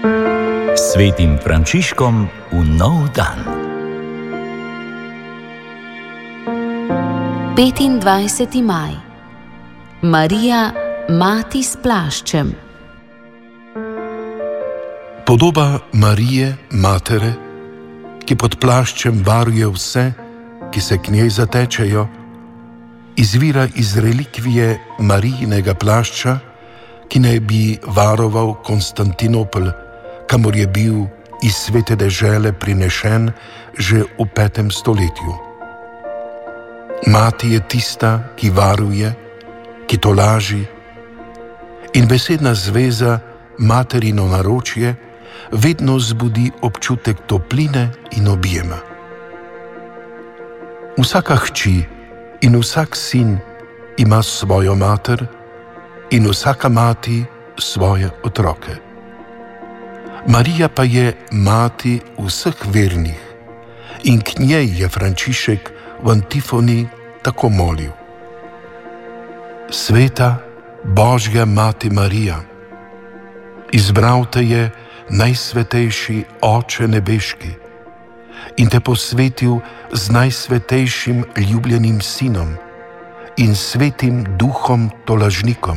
Svetim Frančiškom v nov dan. 25. maj. Marija, mati s plaščem. Podoba Marije, matere, ki pod plaščem varuje vse, ki se k njej zatečejo, izvira iz relikvije Marijinega plašča, ki naj bi varoval Konstantinopel, kamor je bil iz svete dežele prinešen že v 5. stoletju. Mati je tista, ki varuje, ki tolaži, in besedna zveza materino naročje vedno zbudi občutek topline in objema. Vsaka hči in vsak sin ima svojo mater in vsaka mati svoje otroke. Marija pa je mati vseh vernih in k njej je Frančišek v antifoni tako molil: Sveta Božja mati Marija, izbral te je najsvetejši Oče nebeški in te posvetil z najsvetejšim ljubljenim sinom in svetim duhom tolažnikom.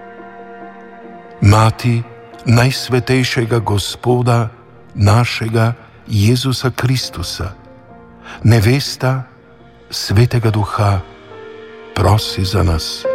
Mati najsvetejšega Gospoda, našega Jezusa Kristusa, nevesta svetega duha, prosi za nas.